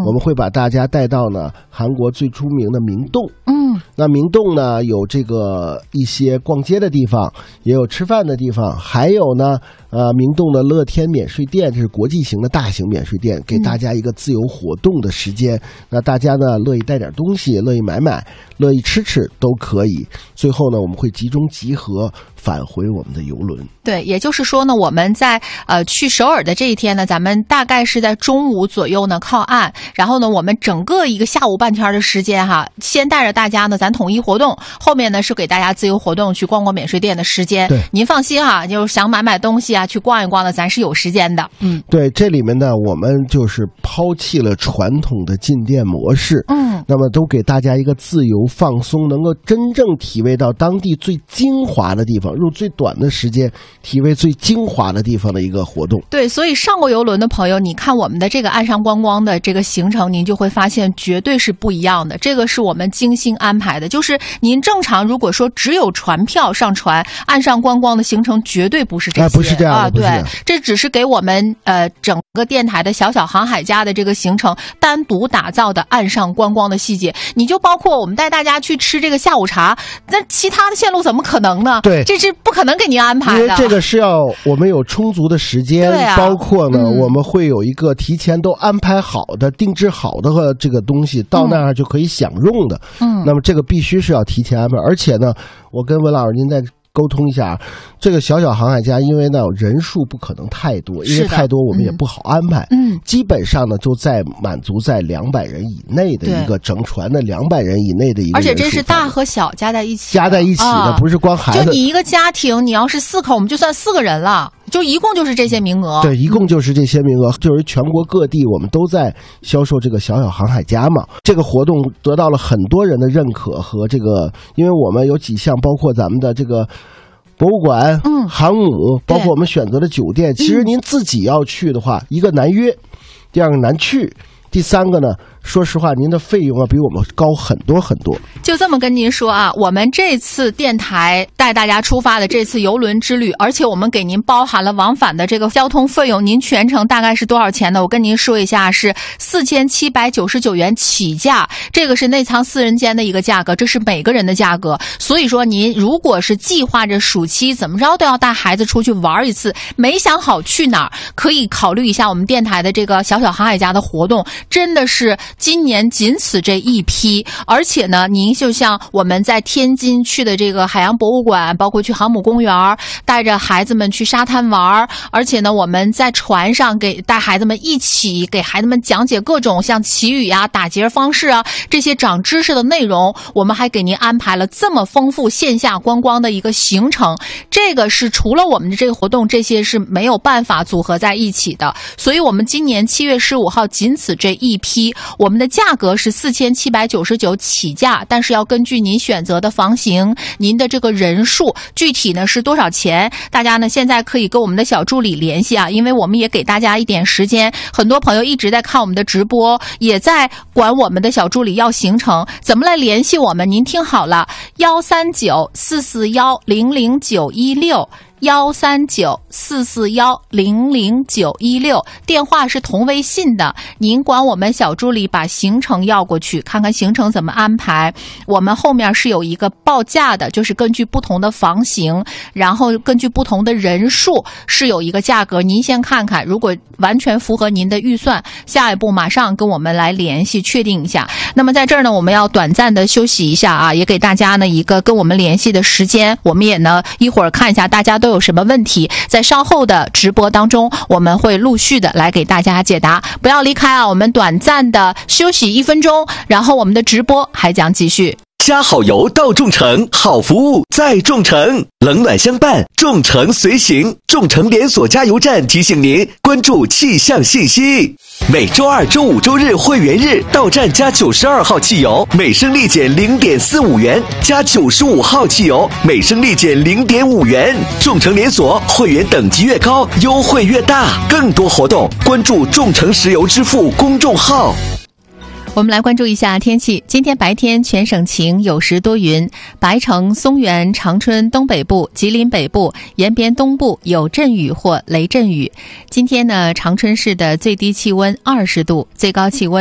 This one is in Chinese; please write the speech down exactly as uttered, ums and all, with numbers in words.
我们会把大家带到呢韩国最出名的明洞。 嗯， 那明洞呢有这个一些逛街的地方，也有吃饭的地方，还有呢呃明洞的乐天免税店，这是国际型的大型免税店，给大家一个自由活动的时间。嗯、那大家呢乐意带点东西，乐意买买，乐意吃吃都可以。最后呢我们会集中集合返回我们的游轮。 对，也就是说呢，我们在呃去首尔的这一天呢，咱们大概是在中午左右呢靠岸，然后呢，我们整个一个下午半天的时间哈，先带着大家呢咱统一活动，后面呢是给大家自由活动去逛逛免税店的时间。 对， 您放心哈，就是想买买东西啊，去逛一逛的，咱是有时间的。嗯， 对，这里面呢，我们就是抛弃了传统的进店模式， 嗯， 那么都给大家一个自由放松，能够真正体味到当地最精华的地方，用最短的时间体味最精华的地方的一个活动。 对，所以上过游轮的朋友，你看我们的这个岸上观光的这个行程，您就会发现绝对是不一样的。这个是我们精心安排的，就是您正常如果说只有船票上船，岸上观光的行程绝对不是这些， 哎、不是这样啊， 对， 这只是给我们呃整个电台的小小航海家的这个行程单独打造的岸上观光的细节。你就包括我们带大家去吃这个下午茶，那其他的线路怎么可能呢？ 对， 这是不可能给您安排的。 因为这个是要我们有充足的时间， 对啊、 包括呢、 嗯， 我们会有一个提前都安排好的、定制好的和这个东西，到那儿就可以享用的。 嗯， 那么这个必须是要提前安排，而且呢，我跟文老师您再沟通一下，这个小小航海家，因为呢人数不可能太多，因为太多我们也不好安排。 嗯， 基本上呢就在满足在两百人以内的一个整船的两百人以内的一个人数， 而且这是大和小加在一起， 加在一起的、啊，不是光孩子。 就你一个家庭，你要是四口，我们就算四个人了。就一共就是这些名额， 对，一共就是这些名额，就是全国各地我们都在销售这个小小航海家嘛。这个活动得到了很多人的认可和这个，因为我们有几项，包括咱们的这个博物馆、 嗯， 航母，包括我们选择的酒店。其实您自己要去的话，嗯、一个难约，第二个难去，第三个呢，说实话，您的费用啊比我们高很多很多。 就这么跟您说啊，我们这次电台带大家出发的这次邮轮之旅，而且我们给您包含了往返的这个交通费用，您全程大概是多少钱呢？我跟您说一下，是四千七百九十九元起价，这个是内舱四人间的一个价格，这是每个人的价格。所以说，您如果是计划着暑期怎么着都要带孩子出去玩一次，没想好去哪儿，可以考虑一下我们电台的这个小小航海家的活动，真的是今年仅此这一批。而且呢，您就像我们在天津去的这个海洋博物馆，包括去航母公园，带着孩子们去沙滩玩，而且呢，我们在船上给带孩子们一起给孩子们讲解各种像祈语啊、打结方式啊这些长知识的内容，我们还给您安排了这么丰富线下观光的一个行程。这个是除了我们的这个活动，这些是没有办法组合在一起的。所以我们今年七月十五号仅此这一批，我们的价格是四千七百九十九起价，但是要根据您选择的房型、您的这个人数，具体呢是多少钱，大家呢现在可以跟我们的小助理联系啊，因为我们也给大家一点时间，很多朋友一直在看我们的直播，也在管我们的小助理要行程，怎么来联系我们？您听好了，幺三九四四幺零零九一六。幺三九四四幺零零九一六，电话是同微信的。您管我们小助理把行程要过去，看看行程怎么安排。我们后面是有一个报价的，就是根据不同的房型，然后根据不同的人数是有一个价格。您先看看，如果完全符合您的预算，下一步马上跟我们来联系确定一下。那么在这儿呢，我们要短暂的休息一下啊，也给大家呢一个跟我们联系的时间。我们也呢一会儿看一下大家都有什么问题，在稍后的直播当中我们会陆续的来给大家解答。不要离开啊，我们短暂的休息一分钟，然后我们的直播还将继续。 加好油到众诚，好服务在众诚，冷暖相伴，众诚随行。众诚连锁加油站提醒您关注气象信息。每周二、周五、周日会员日到站加九十二号汽油，每升立减零点四五元；加九十五号汽油，每升立减零点五元。众诚连锁会员等级越高，优惠越大。更多活动关注众诚石油支付公众号。 我们来关注一下天气。今天白天全省晴，有时多云，白城、松原、长春东北部、吉林北部、延边东部有阵雨或雷阵雨。今天呢，长春市的最低气温二十度，最高气温